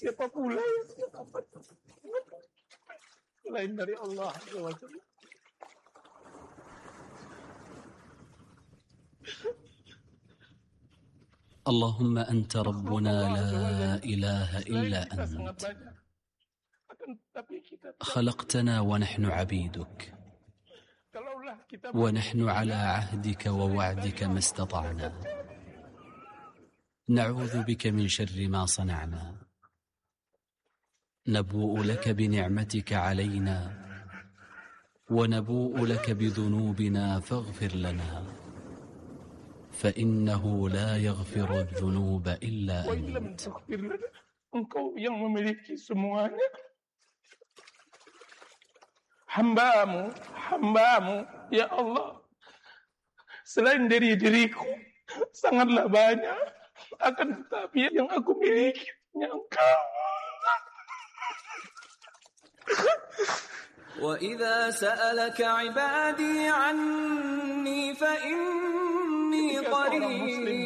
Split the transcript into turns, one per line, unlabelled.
siapa pula yang lain dari Allah Azza wa Jalla.
اللهم أنت ربنا لا إله إلا أنت خلقتنا ونحن عبيدك ونحن على عهدك ووعدك ما استطعنا نعوذ بك من شر ما صنعنا نبوء لك بنعمتك علينا ونبوء لك بذنوبنا فاغفر لنا فإنه لا يغفر الذنوب إلا أنت.
Engkau yang memiliki semuanya. Hambamu ya Allah, selain dari diriku sangatlah banyak, akan tetapi yang aku miliki hanya Engkau.
وإذا سألك عبادي عني فإني قريب